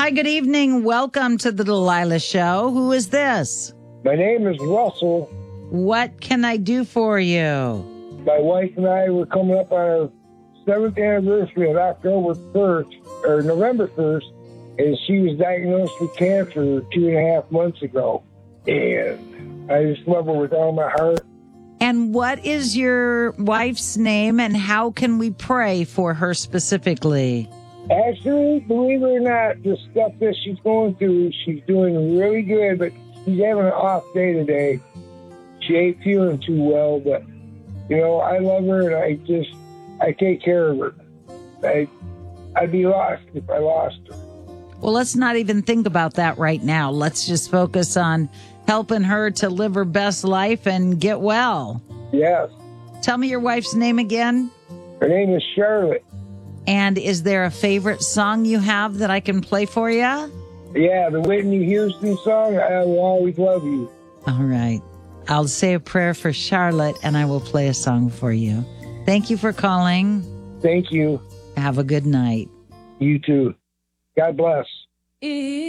Hi, good evening. Welcome to the Delilah Show. Who is this? My name is Russell. What can I do for you? My wife and I were coming up on our 7th anniversary of October 1st, or November 1st, and she was diagnosed with cancer 2.5 months ago. And I just love her with all my heart. And what is your wife's name, and how can we pray for her specifically? Actually, believe it or not, the stuff that she's going through, she's doing really good, but she's having an off day today. She ain't feeling too well, but, you know, I love her, and I take care of her. I'd be lost if I lost her. Well, let's not even think about that right now. Let's just focus on helping her to live her best life and get well. Yes. Tell me your wife's name again. Her name is Charlotte. And is there a favorite song you have that I can play for you? Yeah, the Whitney Houston song, I Will Always Love You. All right. I'll say a prayer for Charlotte, and I will play a song for you. Thank you for calling. Thank you. Have a good night. You too. God bless.